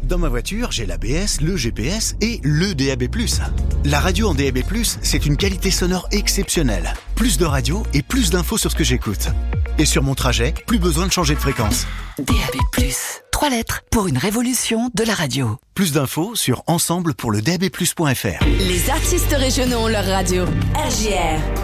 Dans ma voiture, j'ai l'ABS, le GPS et le DAB+. La radio en DAB+, c'est une qualité sonore exceptionnelle. Plus de radio et plus d'infos sur ce que j'écoute. Et sur mon trajet, plus besoin de changer de fréquence. DAB+. 3 lettres pour une révolution de la radio. Plus d'infos sur ensemble pour le DAB+.fr. Les artistes régionaux ont leur radio. RJR.